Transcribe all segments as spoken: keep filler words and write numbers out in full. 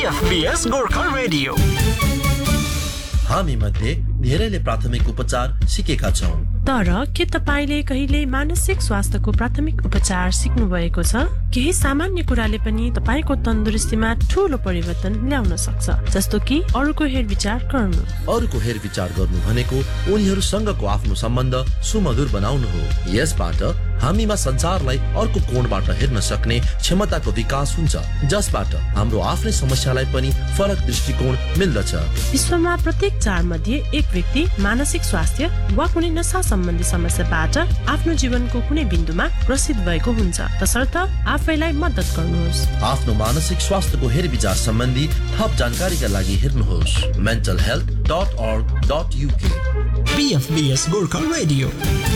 बीएफबीएस Gorkha radio. हामी मध्ये धेरैले प्राथमिक उपचार सिकेका छौं, तर के तपाईले कहिले मानसिक स्वास्थ्यको प्राथमिक उपचार सिक्नु भएको छ? केही सामान्य कुराले पनि तपाईको तन्दुरुस्तीमा ठूलो परिवर्तन ल्याउन सक्छ, जस्तो कि अरूको हेरविचार गर्नु। अरूको हेरविचार गर्नु भनेको उनीहरूसँगको आफ्नो सम्बन्ध सुमधुर बनाउनु हो। यसबाट हामीमा संसारलाई अर्को कोणबाट हेर्न सक्ने क्षमताको विकास हुन्छ, जसबाट हाम्रो आफ्नै समस्यालाई पनि फरक दृष्टिकोण मिल्दछ। विश्वमा प्रत्येक चार मध्ये एक व्यक्ति मानसिक स्वास्थ्य वा कुनै नशा सम्बन्धी समस्याबाट आफ्नो जीवनको कुनै बिन्दुमा ग्रसित भएको हुन्छ। तसर्थ आफैलाई मद्दत गर्नुहोस्। आफ्नो मानसिक स्वास्थ्यको हेरविचार सम्बन्धी थप जानकारीका लागि हेर्नुहोस् मेन्टल हेल्थ डट अर्ग डट युके। बीएफबीएस गोर्खा रेडियो।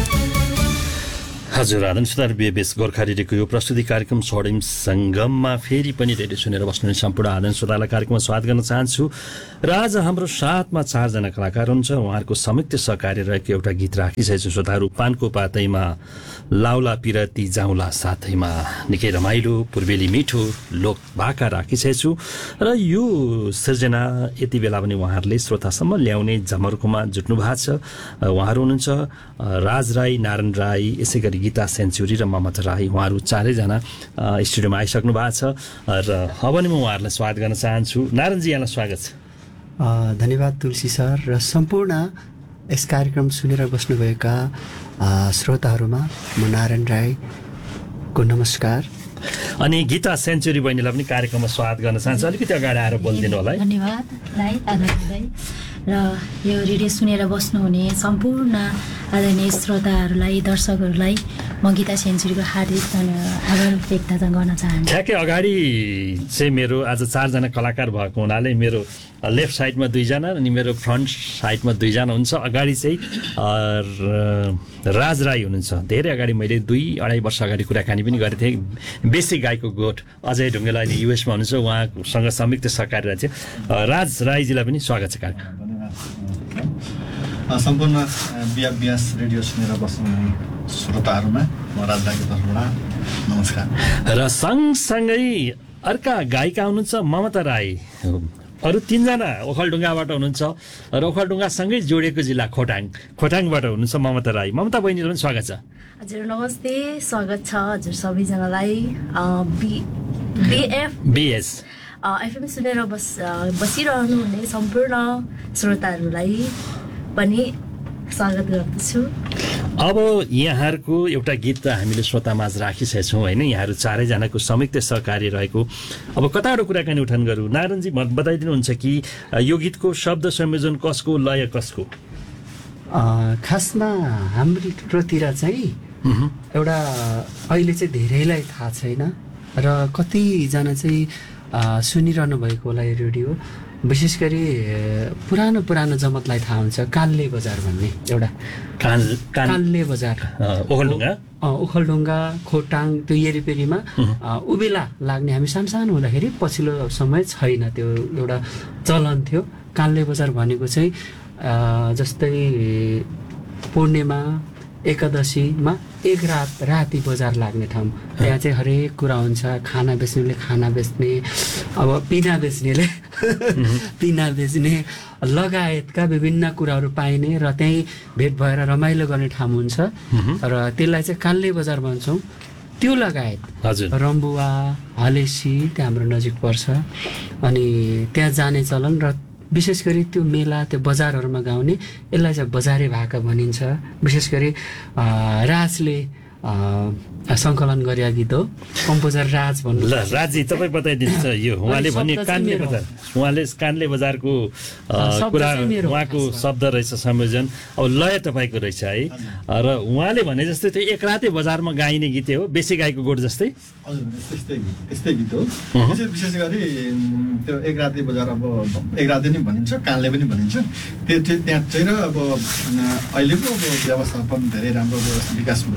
हजुर, आदन सुधार बीएफबीएस गोर्खा रेडियोको यो प्रस्तुति कार्यक्रम स्वर्णिम सङ्गममा फेरि पनि रेडियो सुनेर बस्नुहुने सम्पूर्ण आदन सुधारलाई कार्यक्रममा स्वागत गर्न चाहन्छु। र आज हाम्रो साथमा चारजना कलाकार हुनुहुन्छ। उहाँहरूको संयुक्त सहकार्य रहेको एउटा गीत राखिसकेको छु श्रोताहरू। पानको पातैमा लाउला पिरती जाउँला साथैमा, निकै रमाइलो पूर्वेली मिठो लोक भाका राखिसकेको छु। र यो सृजना यति बेला पनि उहाँहरूले श्रोतासम्म ल्याउने जमर्कोमा जुट्नु भएको छ। उहाँहरू हुनुहुन्छ राज राई, नारायण राई, यसै गरी गीता सेन्चुरी र ममता राई। उहाँहरू चारैजना स्टुडियोमा आइसक्नु भएको छ र अब नि म उहाँहरूलाई स्वागत गर्न चाहन्छु। नारायणजी, यहाँलाई स्वागत छ। धन्यवाद तुलसी सर र सम्पूर्ण यस कार्यक्रम सुनेर बस्नुभएका श्रोताहरूमा म नारायण राईको नमस्कार। अनि गीता सेन्चुरी बहिनीलाई पनि कार्यक्रममा स्वागत गर्न चाहन्छु। अलिकति अगाडि आएर बोलिदिनु होला है। धन्यवाद राई, आदरणीय र यो रेडियो सुनेर बस्नुहुने सम्पूर्ण आदरणीय श्रोताहरूलाई, दर्शकहरूलाई म गीता सेन्चुरीको हार्दिक आभार व्यक्त गर्न चाहन्छु। ठ्याक्कै अगाडि चाहिँ मेरो आज चारजना कलाकार भएको हुनाले मेरो लेफ्ट साइडमा दुईजना अनि मेरो फ्रन्ट साइडमा दुईजना हुन्छ। अगाडि चाहिँ राज राई हुनुहुन्छ। धेरै अगाडि मैले दुई अढाई वर्ष अगाडि कुराकानी पनि गरेको थिएँ। बेसिक गाईको गोठ अजय ढुङ्गेला अहिले युएसमा हुनुहुन्छ, उहाँसँग संयुक्त सहकार्य चाहिँ राज राईजीलाई पनि स्वागत छ कार्यक्रम। सम्पूर्ण बीएफबीएस रेडियो सुनेर बस्नुहुने श्रोताहरूमा म राज राईको तर्फबाट नमस्कार। र सँगसँगै अर्का गायिका हुनुहुन्छ ममता राई। अरू तिनजना ओखलढुङ्गाबाट हुनुहुन्छ र ओखलढुङ्गासँगै जोडिएको जिल्ला खोटाङ खोटाङबाट हुनुहुन्छ ममता राई। ममता बहिनीलाई पनि स्वागत छ। हजुर नमस्ते, स्वागत छ हजुर सबैजनालाई। बिएफ बिएस एफएम सुनेर बस बसिरहनु हुने सम्पूर्ण श्रोताहरूलाई पनि स्वागत गर्दछु। अब यहाँहरूको एउटा गीत त हामीले श्रोतामाझ राखिसकेका छौँ होइन। यहाँहरू चारैजनाको संयुक्त सहकार्य रहेको। अब कताबाट कुराकानी उठान गरौँ? नारायणजी बताइदिनुहुन्छ कि यो गीतको शब्द संयोजन कसको, लय कसको? खासमा हाम्रोतिर चाहिँ एउटा अहिले चाहिँ धेरैलाई थाहा छैन र कतिजना चाहिँ सुनिरहनु भएको होला यो रेडियो। विशेष गरी पुरानो पुरानो जमतलाई थाहा हुन्छ कान्ले बजार भन्ने एउटा कान कान्ले बजार ओखलढुङ्गा ओखलढुङ्गा खोटाङ त्यो येरिपेरीमा उबेला लाग्ने। हामी सानो सानो हुँदाखेरि पछिल्लो समय छैन त्यो एउटा चलन थियो। कान्ले बजार भनेको चाहिँ जस्तै पूर्णिमा एकादशीमा एक रात राति बजार लाग्ने ठाउँ। त्यहाँ चाहिँ हरेक कुरा हुन्छ। खाना बेच्नेले खाना बेच्ने, अब पिना बेच्नेले पिना बेच्ने लगायतका विभिन्न कुराहरू पाइने र त्यहीँ भेट भएर रमाइलो गर्ने ठाउँ हुन्छ र त्यसलाई चाहिँ कान्ले बजार भन्छौँ। त्यो लगायत रम्बुवा, हलेसी त्यहाँ हाम्रो नजिक पर्छ। अनि त्यहाँ जाने चलन र विशेष गरी त्यो मेला त्यो बजारहरूमा गाउने यसलाई चाहिँ बजारे भाका भनिन्छ। विशेष गरी राजले सङ्कलन गरेका गीत हो। कम्पोजर राज भन्नु। ल राजी तपाईँ बताइदिन्छ यो उहाँले भने कान्ले बजार, उहाँले कान्ले बजारको कुरा उहाँको शब्द रहेछ संयोजन। अब लय तपाईँको रहेछ है। र उहाँले भने जस्तै त्यो एक रातै बजारमा गाइने गीत हो, बेसी गाईको गोठ जस्तै। हजुर त्यस्तै त्यस्तै गीत हो। विशेष गरी त्यो एक रातै बजार अब एक रातै नै भनिन्छ, कान्ले पनि भनिन्छ। त्यो त्यहाँ चाहिँ र अब अहिलेको अब व्यवस्थापन धेरै राम्रो, विकास धेरै राम्रो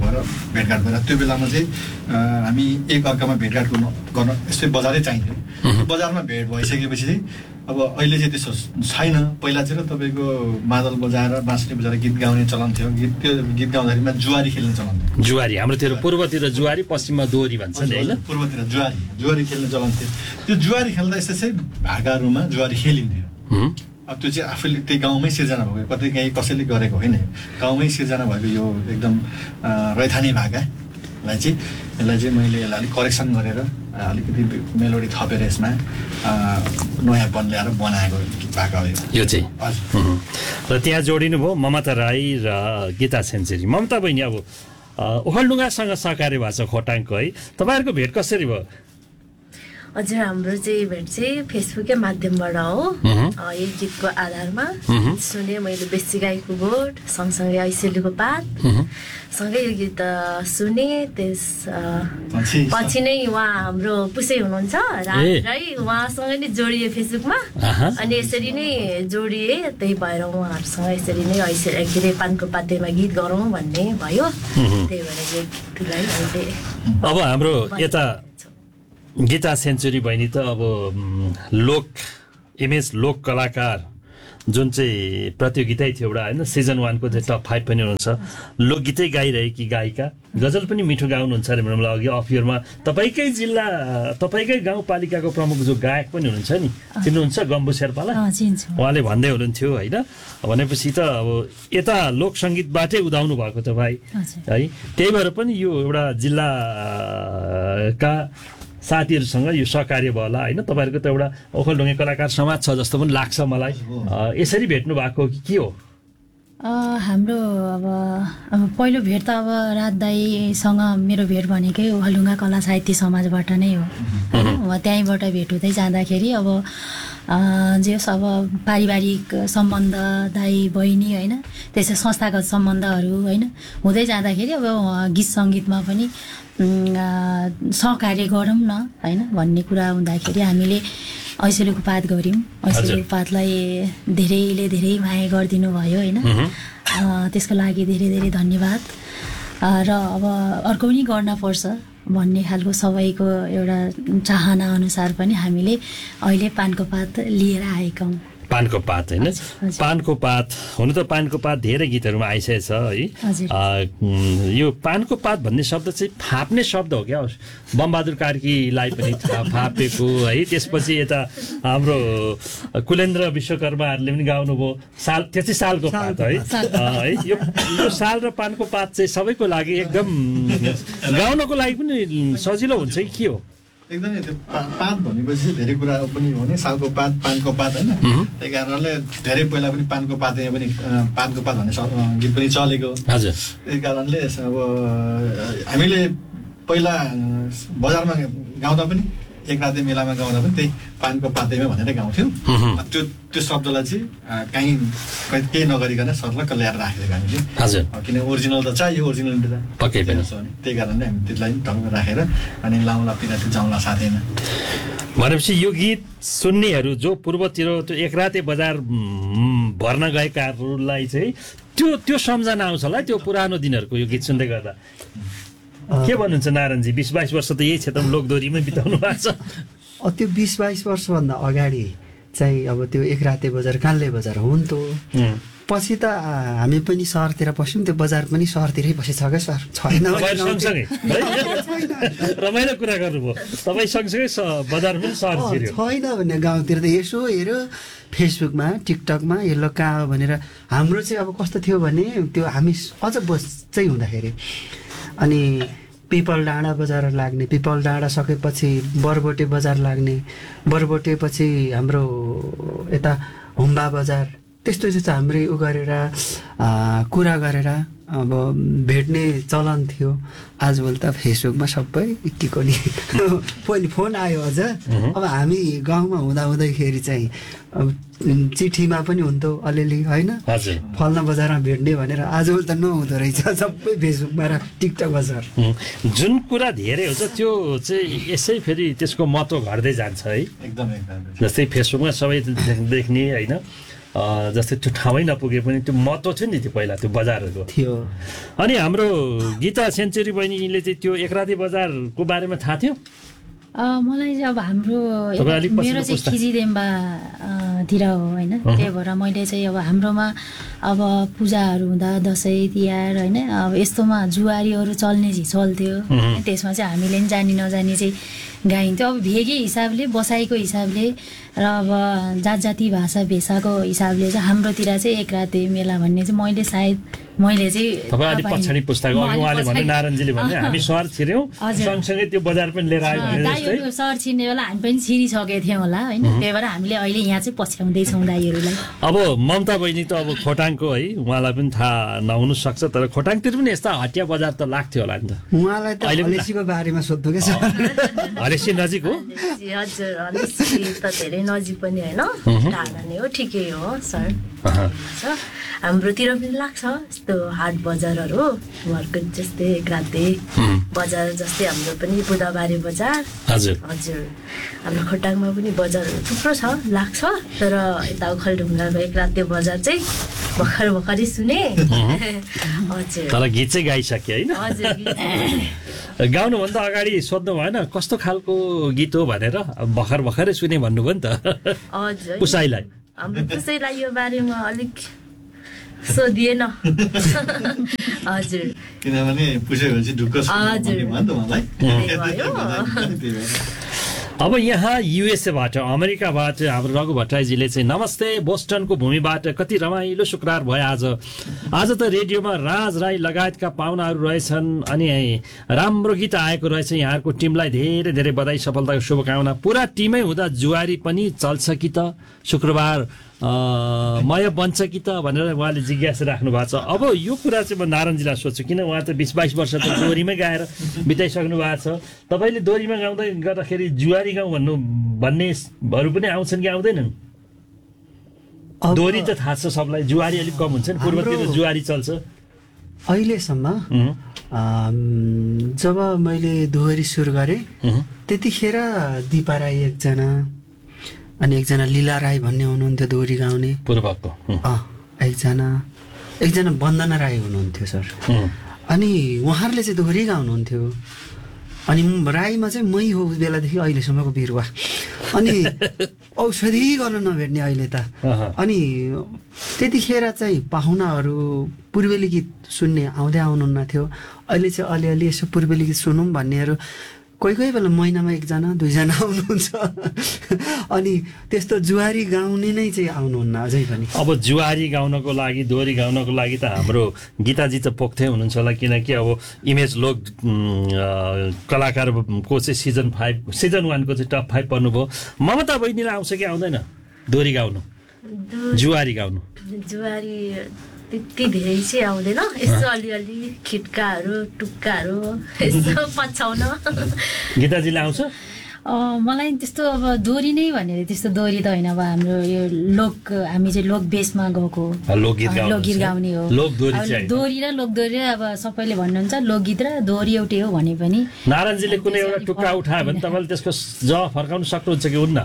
भएर भेटघाट भएर त्यो बेलामा चाहिँ हामी एक अर्कामा भेटघाट गर्न गर्न यस्तै बजारै चाहिन्थ्यो। बजारमा भेट भइसकेपछि चाहिँ अब अहिले चाहिँ त्यस्तो छैन। पहिला चाहिँ तपाईँको मादल बजाएर बाँसुरी बजाएर गीत गाउने चलन थियो। गीत त्यो गीत गाउँदाखेरिमा जुवारी खेल्ने चलन थियो। जुवारी हाम्रोतिर पूर्वतिर जुवारी पश्चिममा दोहोरी भन्छ नि होइन? पूर्वतिर जुवारी जुवारी खेल्ने चलन थियो। त्यो जुवारी खेल्दा यस्तो चाहिँ भागाहरूमा जुवारी खेलिन्थ्यो। अब त्यो चाहिँ आफैले त्यही गाउँमै सिर्जना भएको, कतै कहीँ कसैले गरेको होइन, गाउँमै सिर्जना भएको यो एकदम रैथाने भाकालाई चाहिँ यसलाई चाहिँ मैले यसलाई अलिक करेक्सन गरेर अलिकति मेलोडी थपेर यसमा नयाँपन ल्याएर बनाएको भाका हो यो चाहिँ। र त्यहाँ जोडिनु भयो ममता राई र गीता सेन्चुरी। ममता बहिनी, अब ओखलढुङ्गासँग सहकार्य भएको छ खोटाङको है, तपाईँहरूको भेट कसरी भयो? हजुर, हाम्रो चाहिँ भेट चाहिँ फेसबुकै माध्यमबाट हो। यो गीतको आधारमा सुने मैले बेसी गाईको गोठ सँगसँगै ऐसेलीको पात सँगै यो गीत सुने। त्यस पछि नै उहाँ हाम्रो पुसै हुनुहुन्छ राई, उहाँसँग नै जोडिए फेसबुकमा। अनि यसरी नै जोडिए, त्यही भएर उहाँहरूसँग यसरी नै ऐसे के अरे पानको पातेमा गीत गरौँ भन्ने भयो। त्यही भएर यो गीतलाई अहिले अब हाम्रो यता गीता सेन्चुरी बहिनी त अब लोक इमेज लोक कलाकार जुन चाहिँ प्रतियोगितै थियो एउटा होइन, सिजन वानको चाहिँ टप फाइभ पनि हुनुहुन्छ। लोकगीतै गाइरहेकी गायिका, गजल पनि मिठो गाउनुहुन्छ अरे मलाई अघि अफ इयरमा। तपाईँकै जिल्ला तपाईँकै गाउँपालिकाको प्रमुख जो गायक पनि हुनुहुन्छ नि, चिन्नुहुन्छ गम्बु शेर्पालाई? उहाँले भन्दै हुनुहुन्थ्यो होइन, भनेपछि त अब यता लोक सङ्गीतबाटै उदाउनु भएको तपाईँ है। त्यही भएर पनि यो एउटा जिल्लाका साथीहरूसँग यो सहकार्य भयो होला होइन? तपाईँहरूको त एउटा ओखलढुङ्गे कलाकार समाज छ जस्तो पनि लाग्छ मलाई। यसरी भेट्नु भएको कि के हो? हाम्रो अब अब पहिलो भेट त अब रात दाईसँग मेरो भेट भनेकै ओखलढुङ्गा कला साहित्य समाजबाट नै हो होइन। त्यहीँबाट भेट हुँदै जाँदाखेरि अब जे होस् अब पारिवारिक सम्बन्ध दाई बहिनी होइन, त्यसै संस्थागत सम्बन्धहरू होइन हुँदै जाँदाखेरि अब गीत सङ्गीतमा पनि सहकार्य गरौँ न होइन भन्ने कुरा हुँदाखेरि हामीले ऐसेलीको पात गऱ्यौँ। ऐसेलीको पातलाई धेरैले धेरै माया गरिदिनु भयो होइन, त्यसको लागि धेरै धेरै धन्यवाद। र अब अर्को पनि गर्न पर्छ भन्ने खालको सबैको एउटा चाहना अनुसार पनि हामीले अहिले पानको पात लिएर आएका हौँ। पानको पात होइन, पानको पात हुनु त पानको पात धेरै गीतहरूमा आइसकेको छ है। यो पानको पात भन्ने शब्द चाहिँ फाप्ने शब्द हो क्या? बमबहादुर कार्कीलाई पनि फापेको है। त्यसपछि यता हाम्रो कुलेन्द्र विश्वकर्माहरूले पनि गाउनुभयो साल, त्यो चाहिँ सालको पात है है। यो यो साल र पानको पात चाहिँ सबैको लागि एकदम गाउनको लागि पनि सजिलो हुन्छ कि के हो? एकदमै त्यो पात भनेपछि धेरै कुरा पनि हो नि, सालको पात पानको पात होइन। त्यही कारणले धेरै पहिला पनि पानको पात यहाँ पनि पानको पात भन्ने गीत पनि चलेको। हजुर, त्यही कारणले अब हामीले पहिला बजारमा गाउँदा पनि एक राते मेलामा गाउँदा पनि त्यही पानको पातैमा भनेर गाउँथ्यौँ। त्यो त्यो शब्दलाई चाहिँ कहीँ केही नगरिकन सर्लक्क ल्याएर राखेको हामीले। हजुर, किन ओरिजिनल त चाहियो, ओरिजिनल पक्कै पनि। त्यही कारणले हामी त्यसलाई ढङ्ग राखेर अनि लाउँला पिराती जाउँला साथैमा। भनेपछि यो गीत सुन्नेहरू जो पूर्वतिर त्यो एक राते बजार भर्न गएकाहरूलाई चाहिँ त्यो त्यो सम्झना आउँछ होला त्यो पुरानो दिनहरूको यो गीत सुन्दै गर्दा। के भन्नुहुन्छ नारायणजी? बिस बाइस वर्ष त यही क्षेत्रमा लोकदोरीमै बिताउनु भएको छ। त्यो बिस बाइस वर्षभन्दा अगाडि चाहिँ अब त्यो एक राते बजार कान्ले बजार हुन्थ्यो। पछि त हामी पनि सहरतिर पस्यौँ, त्यो बजार पनि सहरतिरै पसेछ क्या सर? छैन, सँगसँगै रमाइलो कुरा गर्नुभयो तपाईँ, सँगसँगै बजार पनि सहर छैन भन्ने गाउँतिर त यसो हेऱ्यो फेसबुकमा टिकटकमा यसलो कहाँ भनेर। हाम्रो चाहिँ अब कस्तो थियो भने त्यो हामी अझ बच्चै हुँदाखेरि अनि पिपल डाँडा बजार लाग्ने, पिपल डाँडा सकेपछि बरबोटे बजार लाग्ने, बरबोटे पछि हाम्रो यता हुम्बा बजार, त्यस्तो चाहिँ हाम्रै उ गरेर कुरा गरेर अब भेट्ने चलन थियो। आजभोलि त फेसबुकमा सबै के को नि पहिले फोन आयो अझ। अब हामी गाउँमा हुँदा हुँदैखेरि चाहिँ अब चिठीमा पनि हुन्थ्यो अलिअलि होइन, फल्ना बजारमा भेट्ने भनेर। आजभोलि त नहुँदो रहेछ, सबै फेसबुकमा र टिकटकमा सर। जुन कुरा धेरै हुन्छ त्यो चाहिँ यसै फेरि त्यसको महत्त्व घट्दै जान्छ है। एकदम एकदम जस्तै फेसबुकमा सबै देख्ने होइन, जस्तै त्यो ठाउँै नपुगे पनि त्यो महत्त्व थियो नि त्यो पहिला त्यो बजारहरूको थियो। अनि हाम्रो गीता सेन्चुरी बहिनीले चाहिँ त्यो एकराती बजारको बारेमा थाहा थियो? मलाई चाहिँ अब हाम्रो मेरो चाहिँ खिजीदेम्बा तिर हो होइन, त्यही भएर मैले चाहिँ अब हाम्रोमा अब पूजाहरू हुँदा दसैँ तिहार होइन अब यस्तोमा जुवारीहरू चल्ने चाहिँ चल्थ्यो, त्यसमा चाहिँ हामीले पनि जानी नजानी चाहिँ गाइन्थ्यो। अब भेगे हिसाबले बसाइको हिसाबले र अब जात जाति भाषा भेषाको हिसाबले चाहिँ हाम्रोतिर चाहिँ एक राते मेला भन्ने चाहिँ मैले सायद मैले चाहिँ तपाईँ अलिक पछाडि पुस्ताको उहाँले भन्ने नारायणजीले भन्ने हामी सहर छिर्यौँ सँगसँगै त्यो बजार पनि लिएर आयो दाइहरू सहर छिर्ने बेला हामी पनि छिरिसकेको थियौँ होला होइन, त्यही भएर हामीले अहिले यहाँ चाहिँ पछ्याउँदैछौँ दाइहरूलाई। अब ममता बहिनी त अब खोटाङको है, उहाँलाई पनि थाहा नहुनु सक्छ, तर खोटाङतिर पनि यस्ता हटिया बजार त लाग्थ्यो होला नि त। उहाँलाई त हलेसीको बारेमा सोध्नु के छ? हलेसी नजिक हो? हजुर हलेसी त धेरै नजिक पनि होइन, टाढा नै हो, ठिकै हो सर। हाम्रोतिर पनि लाग्छ यस्तो हाट बजारहरू, घरको जस्तै एकाते बजार जस्तै हाम्रो पनि बुधबारे बजार। हजुर हजुर हाम्रो खोटाङमा पनि बजारहरू थुप्रो छ लाग्छ, तर यता ओखलढुङ्गाको एकाते बजार चाहिँ भर्खर भर्खरै सुने। हजुर तर गीत चाहिँ गाइसके होइन? हजुर गाउनुभन्दा अगाडि सोध्नु भएन कस्तो खालको गीत हो भनेर? भर्खर भर्खरै सुने भन्नुभयो नि त। हजुर पुसाइलाई हाम्रो पुसाइलाई यो बारेमा अलिक सोधिएन। हजुर किनभने पुसेपछि ढुक्क अब यहाँ युएसएबाट अमेरिकाबाट हाम्रो रघु भट्टराईजीले चाहिँ नमस्ते बोस्टनको भूमिबाट कति रमाइलो शुक्रबार भयो आज। आज त रेडियोमा राज राई लगायतका पाहुनाहरू रहेछन् अनि राम्रो गीत आएको रहेछ। यहाँहरूको टिमलाई धेरै धेरै बधाई, सफलताको शुभकामना। पुरा टिमै हुँदा जुवारी पनि चल्छ कि त? शुक्रबार मय बन्छ कि त भनेर उहाँले जिज्ञासा राख्नु भएको छ। अब यो कुरा चाहिँ म नारायणजीलाई सोध्छु, किन उहाँ त बिस बाइस वर्ष त दोहोरीमै गाएर बिताइसक्नु भएको छ। तपाईँले दोहोरीमा गाउँदै गर्दाखेरि जुवारी गाउँ भन्नु भन्नेहरू पनि आउँछन् कि आउँदैनन्? दोहोरी त थाहा छ सबलाई, जुवारी अलिक कम हुन्छ नि, पूर्वतिर जुवारी चल्छ। अहिलेसम्म जब मैले दोहोरी सुरु गरेँ त्यतिखेर दिपा राई एकजना अनि एकजना लीला राई भन्ने हुनुहुन्थ्यो दोहोरी गाउने पूर्वको, एकजना एकजना वन्दना राई हुनुहुन्थ्यो सर। अनि उहाँहरूले चाहिँ दोहोरी गाउनुहुन्थ्यो। अनि राईमा चाहिँ मै हो उस बेलादेखि अहिलेसम्मको बिरुवा। अनि औषधि गर्न नभेट्ने अहिले त। अनि त्यतिखेर चाहिँ पाहुनाहरू पूर्वेली गीत सुन्ने आउँदै आउनुहुन्न थियो। अहिले चाहिँ अलिअलि यसो पूर्वेली गीत सुनौँ भन्नेहरू कोही कोही बेला महिनामा एकजना दुईजना आउनुहुन्छ। अनि त्यस्तो जुवारी गाउने नै चाहिँ आउनुहुन्न अझै पनि। अब जुवारी गाउनको लागि दोहोरी गाउनको लागि त हाम्रो गीताजी त पोख्दै हुनुहुन्छ होला, किनकि अब इमेज लोक कलाकारको चाहिँ सिजन फाइभ सिजन वानको चाहिँ टप फाइभ पर्नुभयो। ममता बहिनीलाई आउँछ कि आउँदैन दोहोरी गाउनु, जुवारी गाउनु? जुवारी त्यति धेरै चाहिँ आउँदैन, यसो अलिअलि खिट्काहरू टुक्काहरू यसो पछाउन। गीताजीलाई आउँछ? मलाई त्यस्तो अब दोहोरी नै भनेर त्यस्तो दोहोरी त होइन, अब हाम्रो यो लोक हामी चाहिँ लोक बेसमा गएको लोकगीत गाउने हो। दोहोरी र लोक दोहोरी अब सबैले भन्नुहुन्छ लोकगीत र दोहोरी एउटै हो भने पनि। नारायणजीले कुनै एउटा टुक्का उठायो भने तपाईँले त्यसको जवाफ फर्काउनु सक्नुहुन्छ कि हुन्न?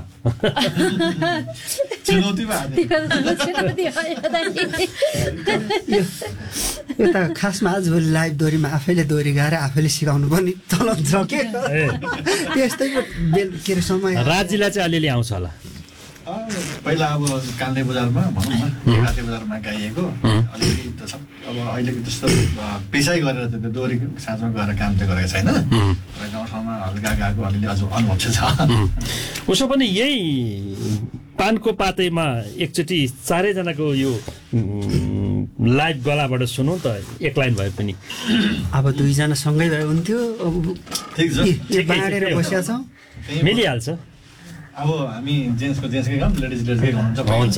यो त खासमा आजभोलि लाइभ दोहोरीमा आफैले दोहोरी गाएर आफैले सिकाउनु पनि चलन छ के त्यस्तै के अरे समय। राज्यलाई चाहिँ अलिअलि आउँछ होला? पहिला अब कान्दै बजारमा भनौँ न, कान्दै बजारमा गाइएको अलिअलि त छ। अब अहिलेको त्यस्तो पेसाइ गरेर त्यो दोहोरी साँझमा गएर काम चाहिँ गरेको छैन। गाउँठाउँमा हल्का गएको अलिअलि अझ अनुभव चाहिँ छ। उसो पनि यही पानको पातैमा एकचोटि चारैजनाको यो लाइभ गलाबाट सुनौँ त, एक लाइन भए पनि। अब दुईजना सँगै भए हुन्थ्यो, बाँडेर बसिया छौँ, मिलिहाल्छ। अब हामी जेन्ट्सको जेन्ट्सकै गाउँ, लेडिज लेडिजकै गाउनुहुन्छ।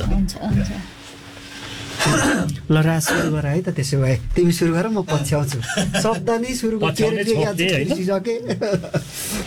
ल राज सुरु गर है त, त्यसो भए तिमी सुरु गर म पछ्याउँछु। शब्द नै सुरु गरिसके।